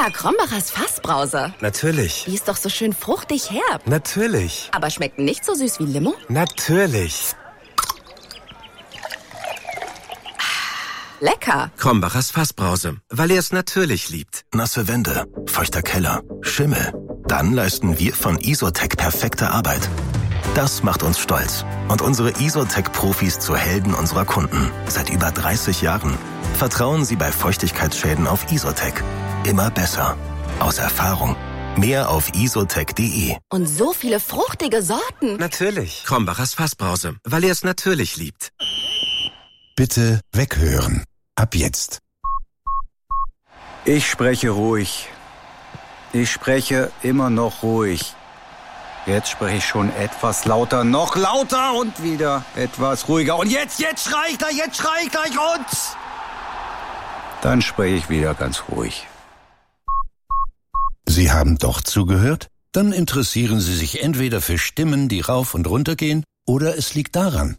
Lecker, Krombachers Fassbrause. Natürlich. Die ist doch so schön fruchtig herb. Natürlich. Aber schmeckt nicht so süß wie Limo? Natürlich. Lecker. Krombachers Fassbrause, weil er es natürlich liebt. Nasse Wände, feuchter Keller, Schimmel. Dann leisten wir von Isotec perfekte Arbeit. Das macht uns stolz und unsere Isotec-Profis zu Helden unserer Kunden. Seit über 30 Jahren. Vertrauen Sie bei Feuchtigkeitsschäden auf Isotec. Immer besser. Aus Erfahrung. Mehr auf isotec.de. Und so viele fruchtige Sorten. Natürlich. Krombachers Fassbrause, weil er es natürlich liebt. Bitte weghören. Ab jetzt. Ich spreche ruhig. Ich spreche immer noch ruhig. Jetzt spreche ich schon etwas lauter, noch lauter und wieder etwas ruhiger. Und jetzt schrei ich gleich und... Dann spreche ich wieder ganz ruhig. Sie haben doch zugehört? Dann interessieren Sie sich entweder für Stimmen, die rauf und runter gehen, oder es liegt daran.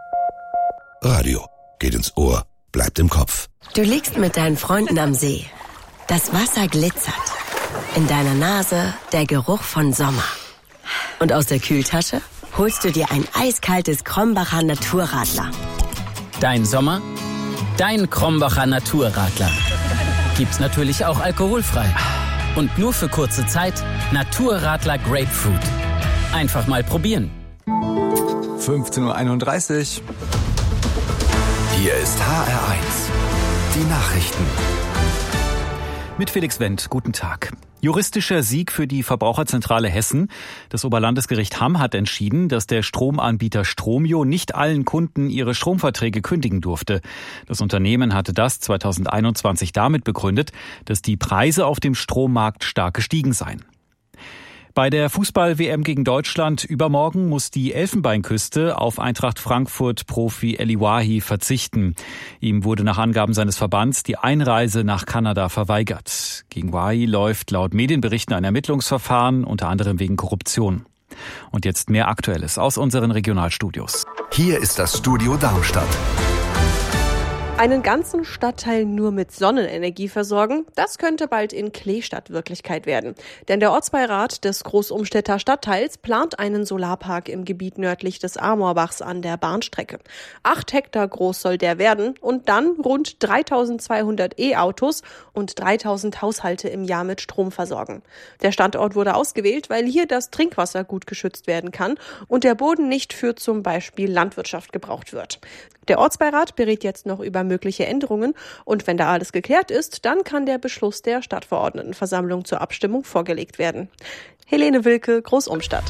Radio geht ins Ohr, bleibt im Kopf. Du liegst mit deinen Freunden am See. Das Wasser glitzert. In deiner Nase der Geruch von Sommer. Und aus der Kühltasche holst du dir ein eiskaltes Krombacher Naturradler. Dein Sommer, dein Krombacher Naturradler. Gibt's natürlich auch alkoholfrei. Und nur für kurze Zeit Naturradler Grapefruit. Einfach mal probieren. 15:31 Uhr. Hier ist HR1. Die Nachrichten. Mit Felix Wendt, guten Tag. Juristischer Sieg für die Verbraucherzentrale Hessen. Das Oberlandesgericht Hamm hat entschieden, dass der Stromanbieter Stromio nicht allen Kunden ihre Stromverträge kündigen durfte. Das Unternehmen hatte das 2021 damit begründet, dass die Preise auf dem Strommarkt stark gestiegen seien. Bei der Fußball-WM gegen Deutschland übermorgen muss die Elfenbeinküste auf Eintracht Frankfurt-Profi Eli Wahi verzichten. Ihm wurde nach Angaben seines Verbands die Einreise nach Kanada verweigert. Gegen Wahi läuft laut Medienberichten ein Ermittlungsverfahren, unter anderem wegen Korruption. Und jetzt mehr Aktuelles aus unseren Regionalstudios. Hier ist das Studio Darmstadt. Einen ganzen Stadtteil nur mit Sonnenenergie versorgen, das könnte bald in Kleestadt Wirklichkeit werden. Denn der Ortsbeirat des Großumstädter Stadtteils plant einen Solarpark im Gebiet nördlich des Amorbachs an der Bahnstrecke. 8 Hektar groß soll der werden und dann rund 3200 E-Autos und 3000 Haushalte im Jahr mit Strom versorgen. Der Standort wurde ausgewählt, weil hier das Trinkwasser gut geschützt werden kann und der Boden nicht für zum Beispiel Landwirtschaft gebraucht wird. Der Ortsbeirat berät jetzt noch über mögliche Änderungen und wenn da alles geklärt ist, dann kann der Beschluss der Stadtverordnetenversammlung zur Abstimmung vorgelegt werden. Helene Wilke, Großumstadt.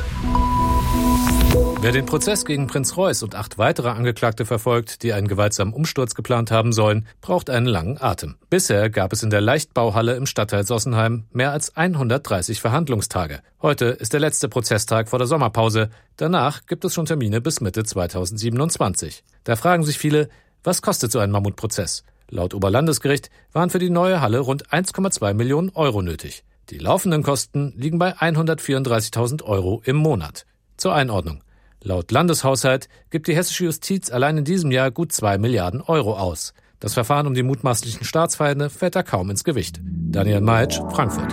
Wer den Prozess gegen Prinz Reuß und 8 weitere Angeklagte verfolgt, die einen gewaltsamen Umsturz geplant haben sollen, braucht einen langen Atem. Bisher gab es in der Leichtbauhalle im Stadtteil Sossenheim mehr als 130 Verhandlungstage. Heute ist der letzte Prozesstag vor der Sommerpause. Danach gibt es schon Termine bis Mitte 2027. Da fragen sich viele, was kostet so ein Mammutprozess? Laut Oberlandesgericht waren für die neue Halle rund 1,2 Millionen Euro nötig. Die laufenden Kosten liegen bei 134.000 Euro im Monat. Zur Einordnung. Laut Landeshaushalt gibt die hessische Justiz allein in diesem Jahr gut 2 Milliarden Euro aus. Das Verfahren um die mutmaßlichen Staatsfeinde fällt da kaum ins Gewicht. Daniel Meitsch, Frankfurt.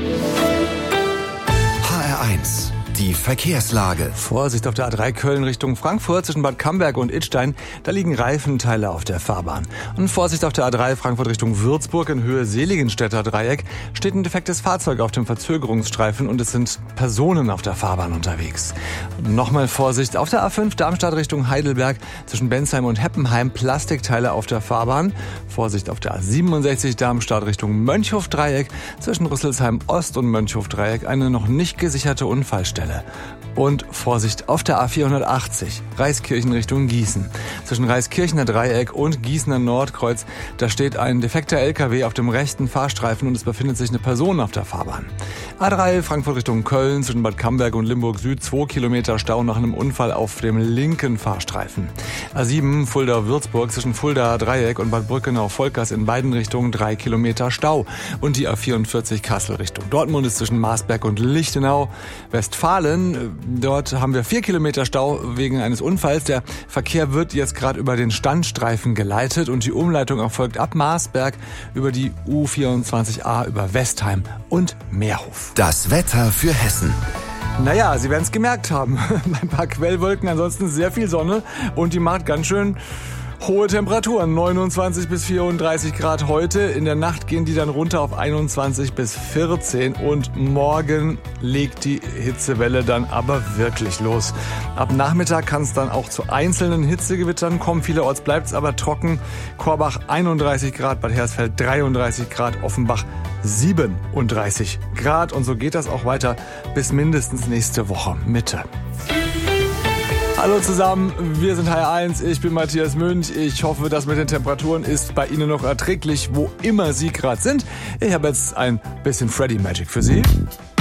HR1. Die Verkehrslage. Vorsicht auf der A3 Köln Richtung Frankfurt zwischen Bad Camberg und Idstein. Da liegen Reifenteile auf der Fahrbahn. Und Vorsicht auf der A3 Frankfurt Richtung Würzburg in Höhe Seligenstädter Dreieck. Steht ein defektes Fahrzeug auf dem Verzögerungsstreifen und es sind Personen auf der Fahrbahn unterwegs. Und nochmal Vorsicht auf der A5 Darmstadt Richtung Heidelberg zwischen Bensheim und Heppenheim. Plastikteile auf der Fahrbahn. Vorsicht auf der A67 Darmstadt Richtung Mönchhof-Dreieck zwischen Rüsselsheim Ost und Mönchhof-Dreieck. Eine noch nicht gesicherte Unfallstelle. Und Vorsicht auf der A480, Reiskirchen Richtung Gießen. Zwischen Reiskirchener Dreieck und Gießener Nordkreuz, da steht ein defekter LKW auf dem rechten Fahrstreifen und es befindet sich eine Person auf der Fahrbahn. A3 Frankfurt Richtung Köln, zwischen Bad Camberg und Limburg Süd, 2 Kilometer Stau nach einem Unfall auf dem linken Fahrstreifen. A7 Fulda-Würzburg, zwischen Fulda Dreieck und Bad Brückenau-Volkers in beiden Richtungen 3 Kilometer Stau. Und die A44 Kassel Richtung Dortmund ist zwischen Marsberg und Lichtenau. Westfalen Westfalen. Dort haben wir 4 Kilometer Stau wegen eines Unfalls. Der Verkehr wird jetzt gerade über den Standstreifen geleitet und die Umleitung erfolgt ab Marsberg über die U24a über Westheim und Meerhof. Das Wetter für Hessen. Naja, Sie werden es gemerkt haben. Ein paar Quellwolken, ansonsten sehr viel Sonne und die macht ganz schön hohe Temperaturen, 29 bis 34 Grad heute. In der Nacht gehen die dann runter auf 21 bis 14 und morgen legt die Hitzewelle dann aber wirklich los. Ab Nachmittag kann es dann auch zu einzelnen Hitzegewittern kommen. Vielerorts bleibt es aber trocken. Korbach 31 Grad, Bad Hersfeld 33 Grad, Offenbach 37 Grad. Und so geht das auch weiter bis mindestens nächste Woche Mitte. Hallo zusammen, wir sind HR1, ich bin Matthias Münch. Ich hoffe, das mit den Temperaturen ist bei Ihnen noch erträglich, wo immer Sie gerade sind. Ich habe jetzt ein bisschen Freddy Magic für Sie.